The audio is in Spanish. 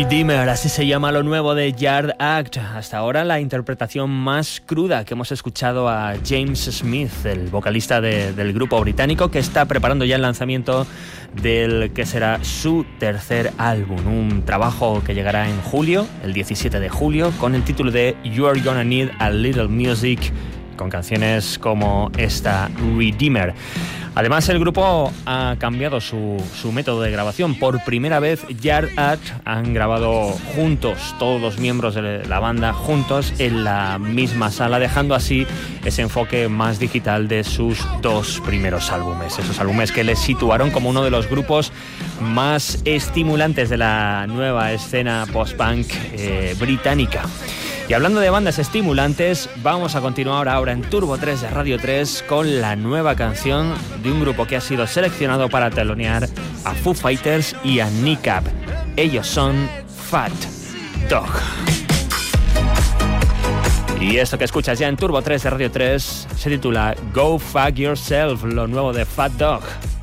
Redeemer, así se llama lo nuevo de Yard Act. Hasta ahora la interpretación más cruda que hemos escuchado a James Smith, el vocalista del grupo británico, que está preparando ya el lanzamiento del que será su tercer álbum. Un trabajo que llegará en julio, el 17 de julio, con el título de You're Gonna Need a Little Music, con canciones como esta, Redeemer. Además, el grupo ha cambiado su método de grabación. Por primera vez, Yard Act han grabado juntos, todos los miembros de la banda juntos en la misma sala, dejando así ese enfoque más digital de sus dos primeros álbumes. Esos álbumes que les situaron como uno de los grupos más estimulantes de la nueva escena post-punk británica. Y hablando de bandas estimulantes, vamos a continuar ahora en Turbo 3 de Radio 3 con la nueva canción de un grupo que ha sido seleccionado para telonear a Foo Fighters y a Nick Up. Ellos son Fat Dog. Y esto que escuchas ya en Turbo 3 de Radio 3 se titula Go Fuck Yourself, lo nuevo de Fat Dog.